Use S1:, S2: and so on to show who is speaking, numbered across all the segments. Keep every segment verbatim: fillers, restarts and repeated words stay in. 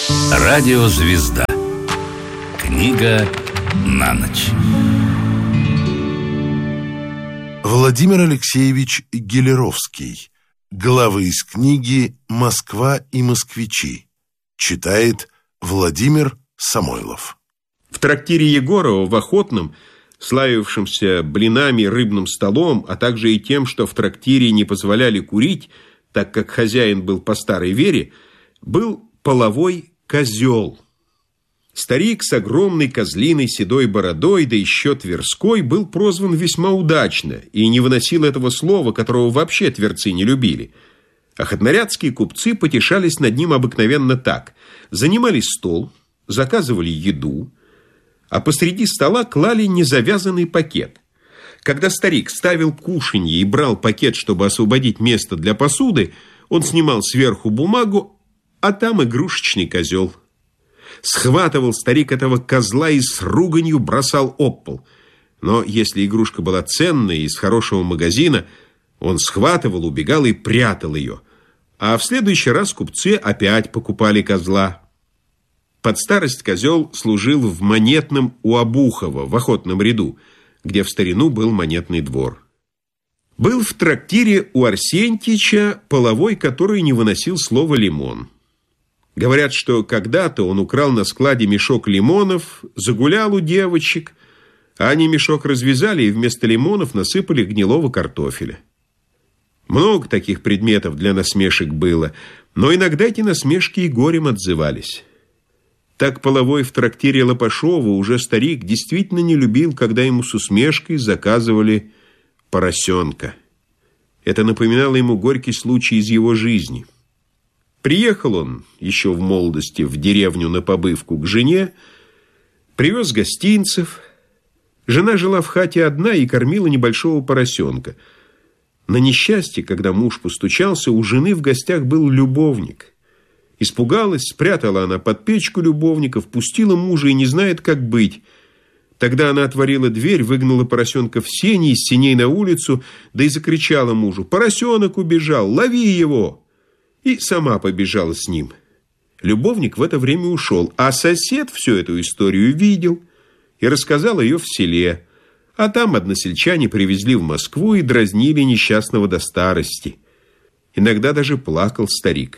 S1: Радиозвезда. Книга на ночь.
S2: Владимир Алексеевич Гелеровский. Главы из книги «Москва и москвичи». Читает Владимир Самойлов.
S3: В трактире Егорова в Охотном, славившемся блинами, рыбным столом, а также и тем, что в трактире не позволяли курить, так как хозяин был по старой вере, был половой козел. Старик с огромной козлиной седой бородой, да еще Тверской, был прозван весьма удачно и не выносил этого слова, которого вообще тверцы не любили. Охотнорядские купцы потешались над ним обыкновенно так: занимали стол, заказывали еду, а посреди стола клали незавязанный пакет. Когда старик ставил кушанье и брал пакет, чтобы освободить место для посуды, он снимал сверху бумагу, а там игрушечный козел. Схватывал старик этого козла и с руганью бросал об пол. Но если игрушка была ценная и из хорошего магазина, он схватывал, убегал и прятал ее. А в следующий раз купцы опять покупали козла. Под старость козел служил в Монетном у Обухова, в Охотном ряду, где в старину был монетный двор. Был в трактире у Арсентьича половой, который не выносил слова «лимон». Говорят, что когда-то он украл на складе мешок лимонов, загулял у девочек, а они мешок развязали и вместо лимонов насыпали гнилого картофеля. Много таких предметов для насмешек было, но иногда эти насмешки и горем отзывались. Так половой в трактире Лопашова, уже старик, действительно не любил, когда ему с усмешкой заказывали поросенка. Это напоминало ему горький случай из его жизни. Приехал он еще в молодости в деревню на побывку к жене, привез гостинцев. Жена жила в хате одна и кормила небольшого поросенка. На несчастье, когда муж постучался, у жены в гостях был любовник. Испугалась, спрятала она под печку любовника, впустила мужа и не знает, как быть. Тогда она отворила дверь, выгнала поросенка в сени, из сеней на улицу, да и закричала мужу: «Поросенок убежал, лови его!» И сама побежала с ним. Любовник в это время ушел, а сосед всю эту историю видел и рассказал ее в селе. А там односельчане привезли в Москву и дразнили несчастного до старости. Иногда даже плакал старик.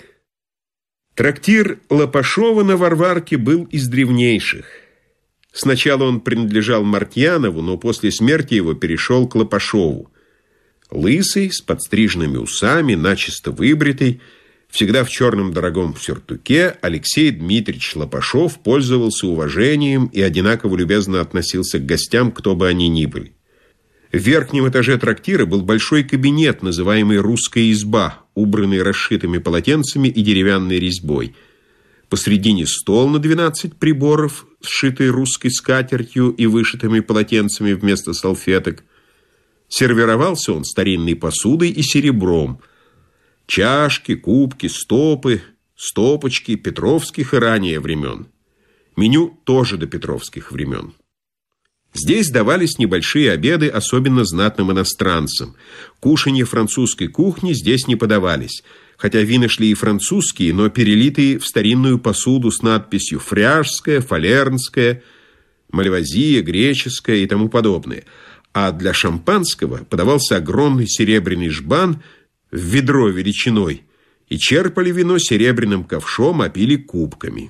S3: Трактир Лопашова на Варварке был из древнейших. Сначала он принадлежал Мартьянову, но после смерти его перешел к Лопашову. Лысый, с подстриженными усами, начисто выбритый, всегда в черном дорогом сюртуке, Алексей Дмитриевич Лопашов пользовался уважением и одинаково любезно относился к гостям, кто бы они ни были. В верхнем этаже трактира был большой кабинет, называемый «Русская изба», убранный расшитыми полотенцами и деревянной резьбой. Посредине стол на двенадцать приборов, сшитый русской скатертью и вышитыми полотенцами вместо салфеток. Сервировался он старинной посудой и серебром. Чашки, кубки, стопы, стопочки петровских и ранее времен. Меню тоже до петровских времен. Здесь давались небольшие обеды особенно знатным иностранцам. Кушанья французской кухни здесь не подавались, хотя вина шли и французские, но перелитые в старинную посуду с надписью «Фряжская», «Фалернская», «Мальвазия», «Греческая» и тому подобное. А для шампанского подавался огромный серебряный жбан в ведро величиной, и черпали вино серебряным ковшом, а пили кубками.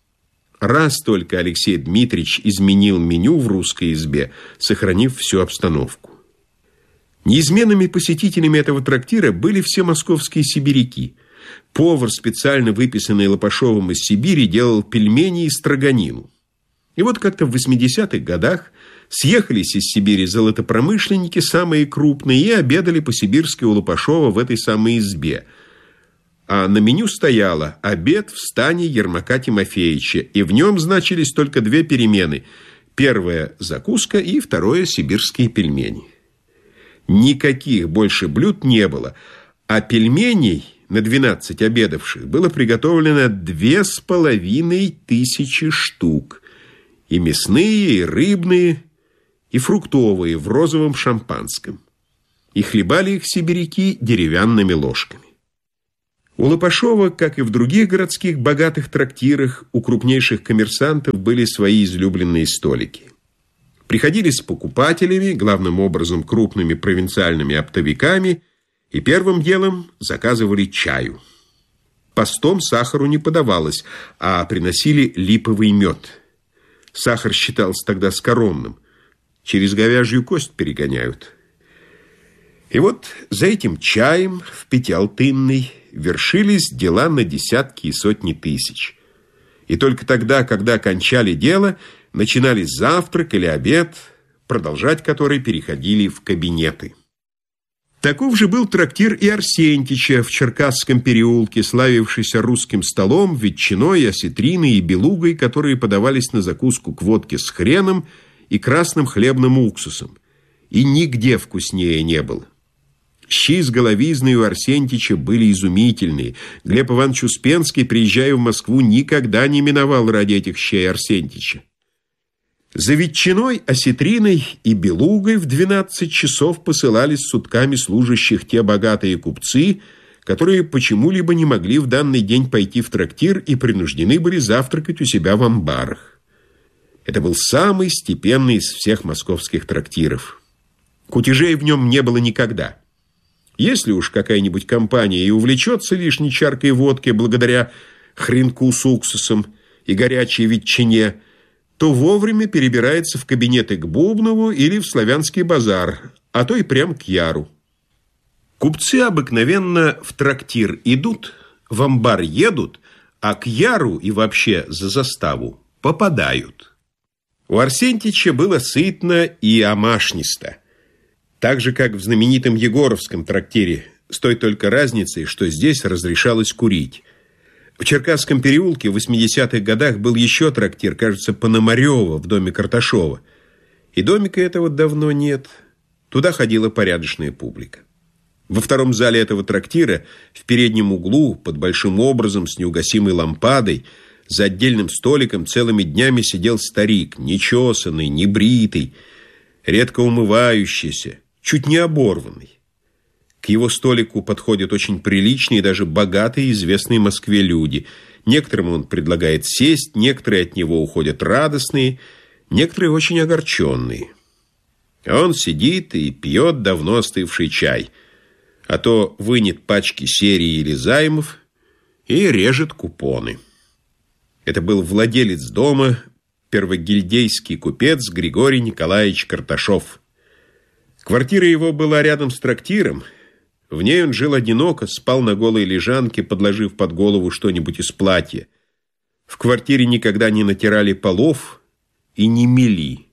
S3: Раз только Алексей Дмитриевич изменил меню в русской избе, сохранив всю обстановку. Неизменными посетителями этого трактира были все московские сибиряки. Повар, специально выписанный Лопашовым из Сибири, делал пельмени и строганину. И вот как-то в восьмидесятых годах съехались из Сибири золотопромышленники, самые крупные, и обедали по-сибирски у Лопашова в этой самой избе. А на меню стояло «Обед в стане Ермака Тимофеевича», и в нем значились только две перемены. Первая – закуска, и второе – сибирские пельмени. Никаких больше блюд не было, а пельменей на двенадцать обедавших было приготовлено две с половиной тысячи штук. И мясные, и рыбные, и фруктовые в розовом шампанском. И хлебали их сибиряки деревянными ложками. У Лопашова, как и в других городских богатых трактирах, у крупнейших коммерсантов были свои излюбленные столики. Приходили с покупателями, главным образом крупными провинциальными оптовиками, и первым делом заказывали чаю. Постом сахару не подавалось, а приносили липовый мед. Сахар считался тогда скоромным. Через говяжью кость перегоняют. И вот за этим чаем в Пятиалтынной вершились дела на десятки и сотни тысяч. И только тогда, когда кончали дело, начинали завтрак или обед, продолжать который переходили в кабинеты. Таков же был трактир и Арсентича в Черкасском переулке, славившийся русским столом, ветчиной, осетриной и белугой, которые подавались на закуску к водке с хреном и красным хлебным уксусом. И нигде вкуснее не было. Щи с головизной у Арсентича были изумительные. Глеб Иванович Успенский, приезжая в Москву, никогда не миновал ради этих щей Арсентича. За ветчиной, осетриной и белугой в двенадцать часов посылались с сутками служащих те богатые купцы, которые почему-либо не могли в данный день пойти в трактир и принуждены были завтракать у себя в амбарах. Это был самый степенный из всех московских трактиров. Кутежей в нем не было никогда. Если уж какая-нибудь компания и увлечется лишней чаркой водки благодаря хренку с уксусом и горячей ветчине, то вовремя перебирается в кабинеты к Бубнову или в Славянский базар, а то и прям к Яру. Купцы обыкновенно в трактир идут, в амбар едут, а к Яру и вообще за заставу попадают. У Арсентича было сытно и омашнисто. Так же, как в знаменитом Егоровском трактире, с той только разницей, что здесь разрешалось курить. В Черкасском переулке в восьмидесятых годах был еще трактир, кажется, Пономарева в доме Карташова. И домика этого давно нет. Туда ходила порядочная публика. Во втором зале этого трактира, в переднем углу, под большим образом с неугасимой лампадой, за отдельным столиком целыми днями сидел старик, нечесанный, небритый, редко умывающийся, чуть не оборванный. К его столику подходят очень приличные и даже богатые, известные Москве люди. Некоторым он предлагает сесть, некоторые от него уходят радостные, некоторые очень огорченные. А он сидит и пьет давно остывший чай, а то вынет пачки серии или займов и режет купоны. Это был владелец дома, первогильдейский купец Григорий Николаевич Карташов. Квартира его была рядом с трактиром. В ней он жил одиноко, спал на голой лежанке, подложив под голову что-нибудь из платья. В квартире никогда не натирали полов и не мели.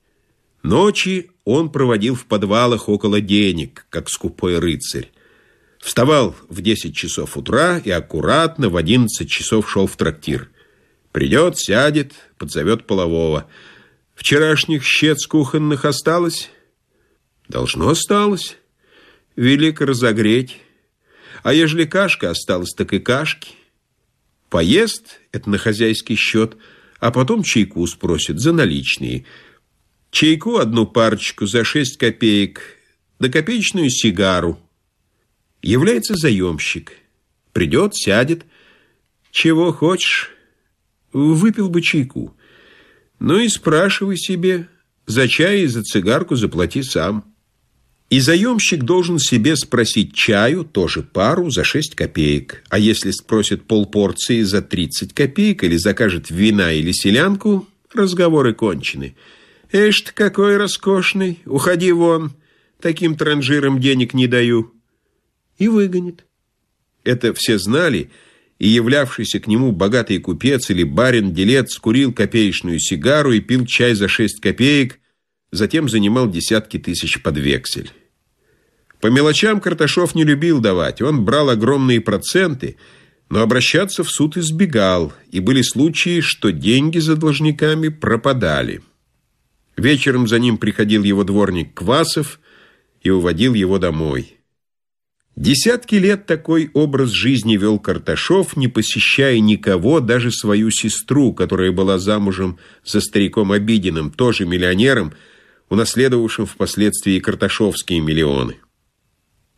S3: Ночи он проводил в подвалах около денег, как скупой рыцарь. Вставал в десять часов утра и аккуратно в одиннадцать часов шел в трактир. Придет, сядет, подзовет полового. Вчерашних щец кухонных осталось? Должно осталось. Велико разогреть. А ежели кашка осталась, так и кашки. Поест, это на хозяйский счет, а потом чайку спросит за наличные. Чайку одну парочку за шесть копеек, да копеечную сигару. Является заемщик. Придет, сядет. Чего хочешь? Выпил бы чайку. Ну и спрашивай себе, за чай и за цигарку заплати сам. И заемщик должен себе спросить чаю, тоже пару, за шесть копеек. А если спросит полпорции за тридцать копеек или закажет вина или селянку, разговоры кончены. «Эш ты какой роскошный, уходи вон, таким транжирам денег не даю». И выгонит. Это все знали, и являвшийся к нему богатый купец или барин-делец курил копеечную сигару и пил чай за шесть копеек, затем занимал десятки тысяч под вексель. По мелочам Карташов не любил давать, он брал огромные проценты, но обращаться в суд избегал, и были случаи, что деньги за должниками пропадали. Вечером за ним приходил его дворник Квасов и уводил его домой. Десятки лет такой образ жизни вел Карташов, не посещая никого, даже свою сестру, которая была замужем за стариком Обидиным, тоже миллионером, унаследовавшим впоследствии карташовские миллионы.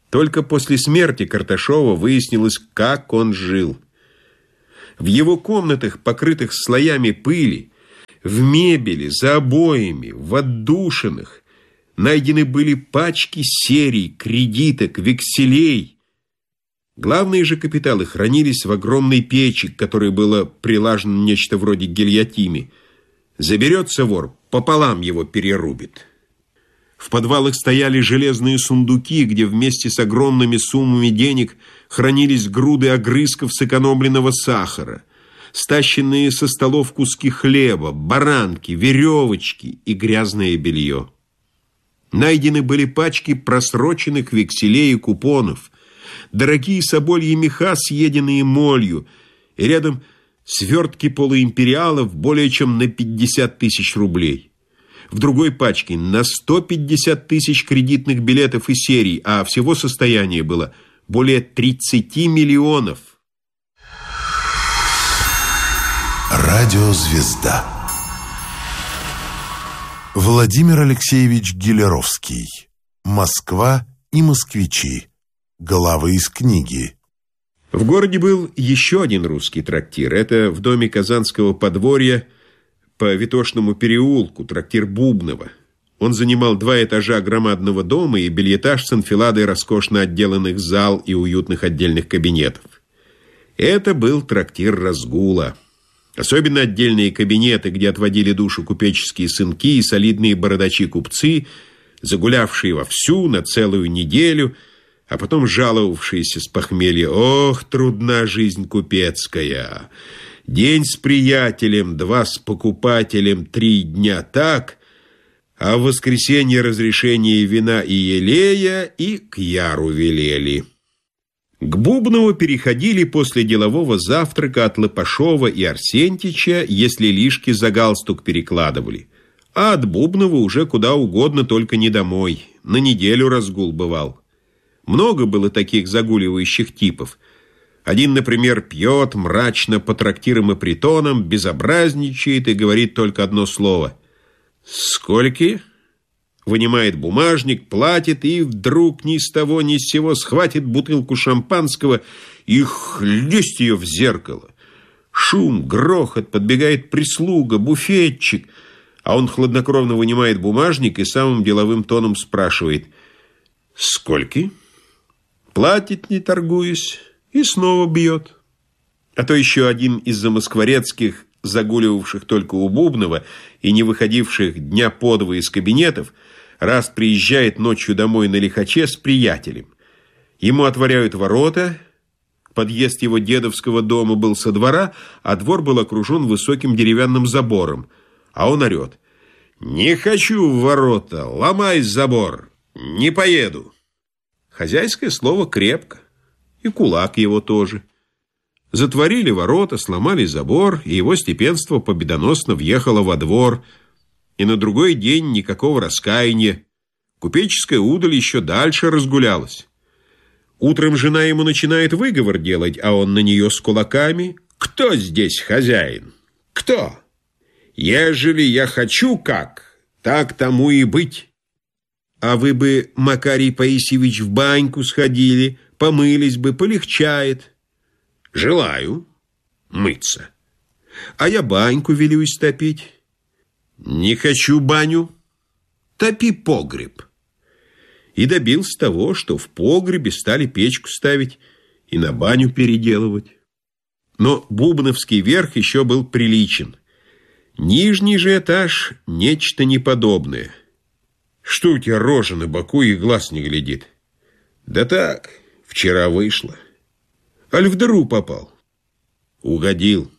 S3: Только после смерти Карташова выяснилось, как он жил. В его комнатах, покрытых слоями пыли, в мебели, за обоями, в отдушинах, найдены были пачки серий, кредиток, векселей. Главные же капиталы хранились в огромной печи, к которой было прилажено нечто вроде гильотины. Заберется вор, пополам его перерубит. В подвалах стояли железные сундуки, где вместе с огромными суммами денег хранились груды огрызков сэкономленного сахара, стащенные со столов куски хлеба, баранки, веревочки и грязное белье. Найдены были пачки просроченных векселей и купонов, дорогие собольи меха, съеденные молью, и рядом свертки полуимпериалов более чем на пятьдесят тысяч рублей. В другой пачке на сто пятьдесят тысяч кредитных билетов и серий, а всего состояние было более тридцати миллионов.
S2: Радиозвезда. Владимир Алексеевич Гелеровский. Москва и москвичи. Главы из книги.
S3: В городе был еще один русский трактир. Это в доме Казанского подворья по Витошному переулку, трактир Бубнова. Он занимал два этажа громадного дома и бельэтаж с анфиладой роскошно отделанных зал и уютных отдельных кабинетов. Это был трактир разгула. Особенно отдельные кабинеты, где отводили душу купеческие сынки и солидные бородачи-купцы, загулявшие вовсю на целую неделю, а потом жаловавшиеся с похмелья: «Ох, трудна жизнь купецкая! День с приятелем, два с покупателем, три дня так, а в воскресенье разрешение вина и елея и к яру велели». К Бубнову переходили после делового завтрака от Лопашова и Арсентича, если лишки за галстук перекладывали, а от Бубнова уже куда угодно, только не домой. На неделю разгул бывал. Много было таких загуливающих типов. Один, например, пьет мрачно по трактирам и притонам, безобразничает и говорит только одно слово: «Скольки?» Вынимает бумажник, платит и вдруг ни с того ни с сего схватит бутылку шампанского и хлест ее в зеркало. Шум, грохот, подбегает прислуга, буфетчик, а он хладнокровно вынимает бумажник и самым деловым тоном спрашивает: «Скольки?» Платит, не торгуясь, и снова бьет. А то еще один из замоскворецких, загуливавших только у Бубнова и не выходивших дня по два из кабинетов, раз приезжает ночью домой на лихаче с приятелем. Ему отворяют ворота, подъезд его дедовского дома был со двора, а двор был окружен высоким деревянным забором, а он орет: «Не хочу в ворота, ломай забор, не поеду». Хозяйское слово крепко, и кулак его тоже. Затворили ворота, сломали забор, и его степенство победоносно въехало во двор. И на другой день никакого раскаяния. Купеческая удаль еще дальше разгулялась. Утром жена ему начинает выговор делать, а он на нее с кулаками: «Кто здесь хозяин? Кто? Ежели я хочу как, так тому и быть. А вы бы, Макарий Паисьевич, в баньку сходили, помылись бы, полегчает». «Желаю мыться». «А я баньку велюсь топить». «Не хочу баню, топи погреб». И добился того, что в погребе стали печку ставить и на баню переделывать. Но Бубновский верх еще был приличен. Нижний же этаж — нечто неподобное. «Что у тебя рожа на боку и глаз не глядит?» «Да так, вчера вышло». «Аль в дыру попал?» «Угодил».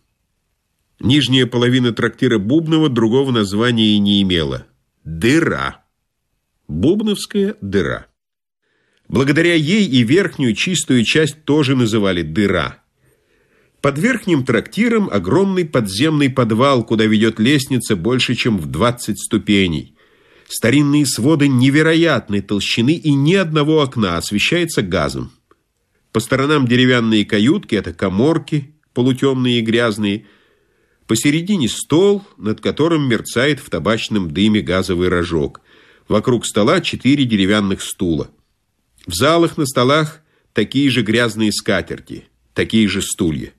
S3: Нижняя половина трактира Бубнова другого названия и не имела. Дыра. Бубновская дыра. Благодаря ей и верхнюю чистую часть тоже называли дыра. Под верхним трактиром огромный подземный подвал, куда ведет лестница больше, чем в двадцать ступеней. Старинные своды невероятной толщины и ни одного окна, освещается газом. По сторонам деревянные каютки, это каморки, полутемные и грязные. Посередине стол, над которым мерцает в табачном дыме газовый рожок. Вокруг стола четыре деревянных стула. В залах на столах такие же грязные скатерти, такие же стулья.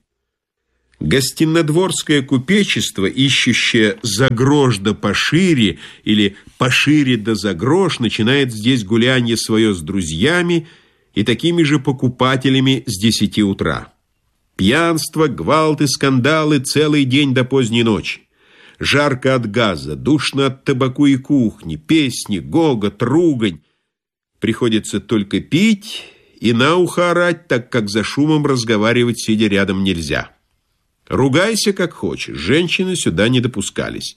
S3: Гостинодворское купечество, ищущее за грош да пошире или пошире да за грош, начинает здесь гулянье свое с друзьями и такими же покупателями с десяти утра. Пьянство, гвалты, скандалы целый день до поздней ночи. Жарко от газа, душно от табаку и кухни, песни, гогот, ругань. Приходится только пить и на ухо орать, так как за шумом разговаривать сидя рядом нельзя. Ругайся как хочешь, женщины сюда не допускались.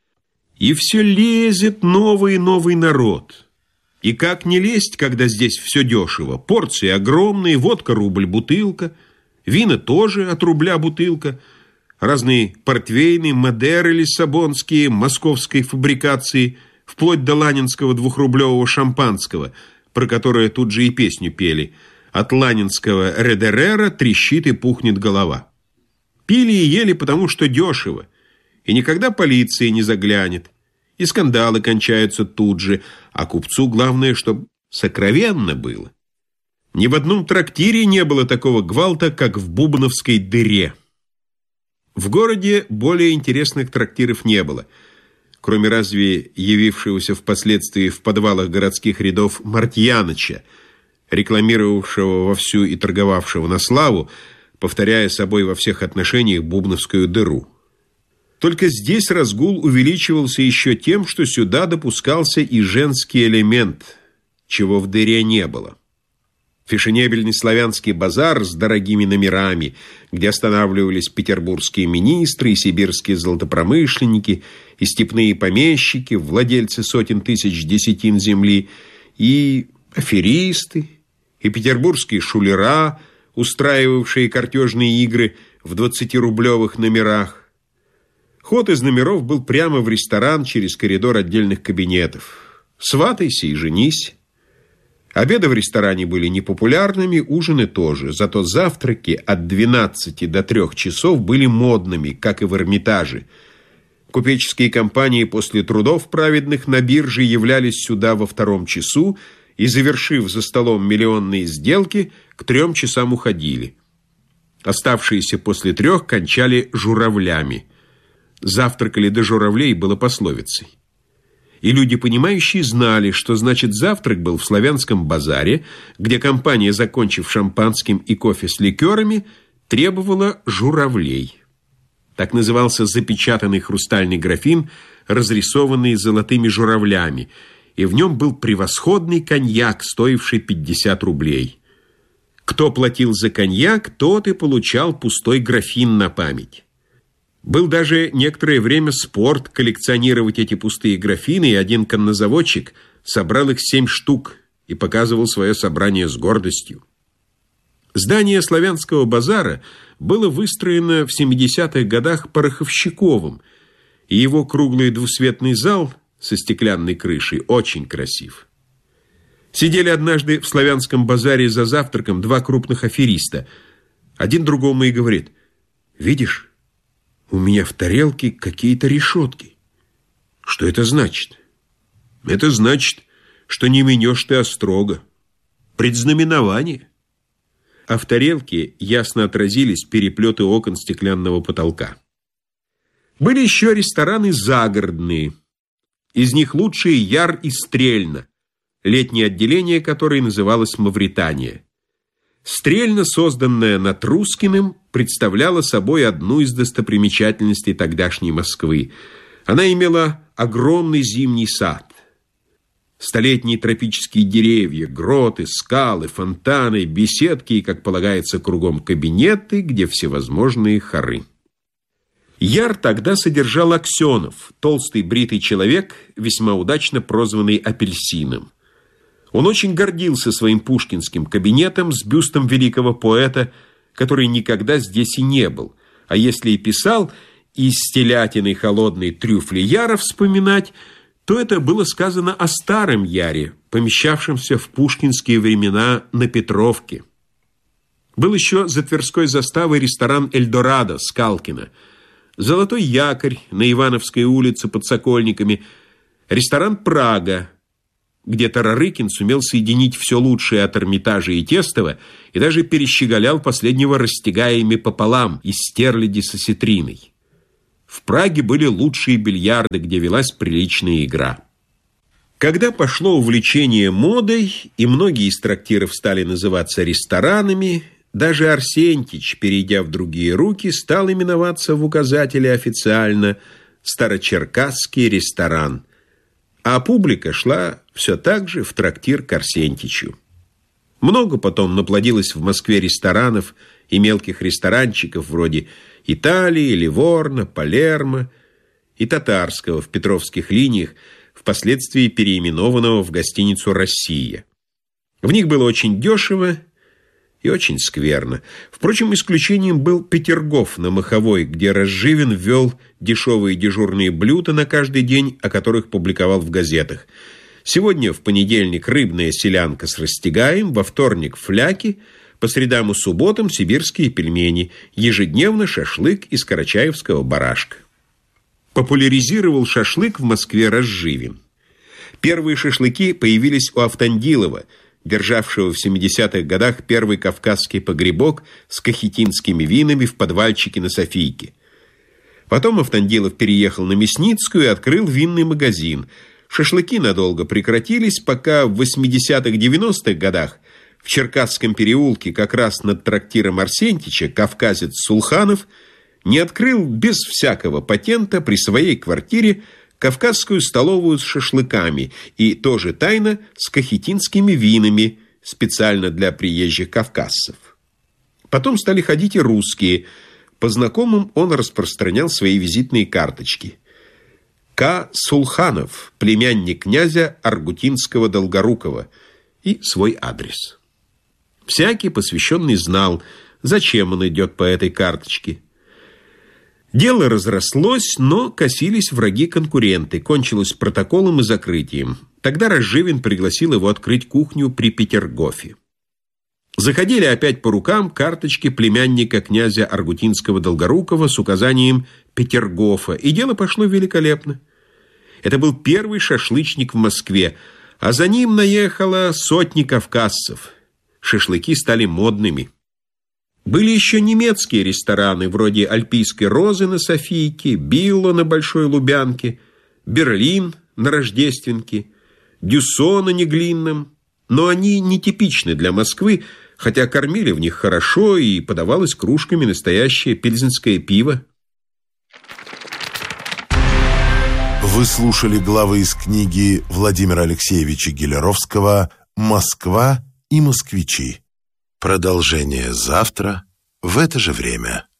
S3: И все лезет новый и новый народ. И как не лезть, когда здесь все дешево? Порции огромные, водка рубль бутылка, вина тоже от рубля бутылка, разные портвейны, мадеры лиссабонские, московской фабрикации, вплоть до ланинского двухрублевого шампанского, про которое тут же и песню пели. От ланинского редерера трещит и пухнет голова. Пили и ели, потому что дешево, и никогда полиция не заглянет, и скандалы кончаются тут же, а купцу главное, чтобы сокровенно было. Ни в одном трактире не было такого гвалта, как в Бубновской дыре. В городе более интересных трактиров не было, кроме разве явившегося впоследствии в подвалах городских рядов Мартьяныча, рекламировавшего вовсю и торговавшего на славу, повторяя собой во всех отношениях Бубновскую дыру. Только здесь разгул увеличивался еще тем, что сюда допускался и женский элемент, чего в дыре не было. Фешенебельный славянский базар с дорогими номерами, где останавливались петербургские министры и сибирские золотопромышленники, и степные помещики, владельцы сотен тысяч десятин земли, и аферисты, и петербургские шулера, устраивавшие картежные игры в двадцатирублевых номерах. Ход из номеров был прямо в ресторан через коридор отдельных кабинетов. Сватайся и женись. Обеды в ресторане были непопулярными, ужины тоже, зато завтраки от двенадцати до трех часов были модными, как и в Эрмитаже. Купеческие компании после трудов праведных на бирже являлись сюда во втором часу и, завершив за столом миллионные сделки, к трем часам уходили. Оставшиеся после трех кончали журавлями. Завтракали до журавлей было пословицей. И люди, понимающие, знали, что значит завтрак был в славянском базаре, где компания, закончив шампанским и кофе с ликерами, требовала журавлей. Так назывался запечатанный хрустальный графин, разрисованный золотыми журавлями, и в нем был превосходный коньяк, стоивший пятьдесят рублей. Кто платил за коньяк, тот и получал пустой графин на память. Был даже некоторое время спорт коллекционировать эти пустые графины, и один коннозаводчик собрал их семь штук и показывал свое собрание с гордостью. Здание славянского базара было выстроено в семидесятых годах Пороховщиковым, и его круглый двусветный зал со стеклянной крышей очень красив. Сидели однажды в славянском базаре за завтраком два крупных афериста. Один другому и говорит: «Видишь, у меня в тарелке какие-то решетки. Что это значит?» «Это значит, что не минешь ты острого. Предзнаменование». А в тарелке ясно отразились переплеты окон стеклянного потолка. Были еще рестораны загородные. Из них лучшие Яр и Стрельна, летнее отделение которой называлось Мавритания. Стрельна, созданная над Рускиным, представляла собой одну из достопримечательностей тогдашней Москвы. Она имела огромный зимний сад. Столетние тропические деревья, гроты, скалы, фонтаны, беседки и, как полагается, кругом кабинеты, где всевозможные хоры. Яр тогда содержал Аксенов, толстый бритый человек, весьма удачно прозванный Апельсином. Он очень гордился своим пушкинским кабинетом с бюстом великого поэта, который никогда здесь и не был, а если и писал из телятины холодной трюфли Яра вспоминать, то это было сказано о старом Яре, помещавшемся в пушкинские времена на Петровке. Был еще за Тверской заставой ресторан «Эльдорадо» Скалкина, «Золотой якорь» на Ивановской улице под Сокольниками, ресторан «Прага», где Тарарыкин сумел соединить все лучшее от Эрмитажа и Тестова и даже перещеголял последнего, растягая ими пополам из стерляди с осетриной. В Праге были лучшие бильярды, где велась приличная игра. Когда пошло увлечение модой, и многие из трактиров стали называться ресторанами, даже Арсентич, перейдя в другие руки, стал именоваться в указателе официально «Старочеркасский ресторан», а публика шла все так же в трактир к Арсентичу. Много потом наплодилось в Москве ресторанов и мелких ресторанчиков вроде Италии, Ливорно, Палермо и Татарского в Петровских линиях, впоследствии переименованного в гостиницу «Россия». В них было очень дешево и очень скверно. Впрочем, исключением был Петергоф на Маховой, где Разживин ввел дешевые дежурные блюда на каждый день, о которых публиковал в газетах. Сегодня, в понедельник, рыбная селянка с растягаем, во вторник фляки, по средам и субботам сибирские пельмени, ежедневно шашлык из карачаевского барашка. Популяризировал шашлык в Москве Разживин. Первые шашлыки появились у Автандилова, державшего в семидесятых годах первый кавказский погребок с кахетинскими винами в подвальчике на Софийке. Потом Автандилов переехал на Мясницкую и открыл винный магазин. Шашлыки надолго прекратились, пока в восьмидесятых-девяностых годах в Черкасском переулке, как раз над трактиром Арсентича, кавказец Сулханов не открыл без всякого патента при своей квартире кавказскую столовую с шашлыками и тоже тайно с кахетинскими винами, специально для приезжих кавказцев. Потом стали ходить и русские. По знакомым он распространял свои визитные карточки. К. Сулханов, племянник князя Аргутинского-Долгорукова, и свой адрес. Всякий посвященный знал, зачем он идет по этой карточке. Дело разрослось, но косились враги-конкуренты, кончилось протоколом и закрытием. Тогда Разживин пригласил его открыть кухню при Петергофе. Заходили опять по рукам карточки племянника князя Аргутинского-Долгорукова с указанием Петергофа, и дело пошло великолепно. Это был первый шашлычник в Москве, а за ним наехало сотни кавказцев. Шашлыки стали модными. Были еще немецкие рестораны, вроде Альпийской розы на Софийке, Билло на Большой Лубянке, Берлин на Рождественке, Дюссо на Неглинном, но они нетипичны для Москвы, хотя кормили в них хорошо и подавалось кружками настоящее пильзенское пиво.
S2: Вы слушали главы из книги Владимира Алексеевича Гелеровского «Москва и москвичи». Продолжение завтра в это же время.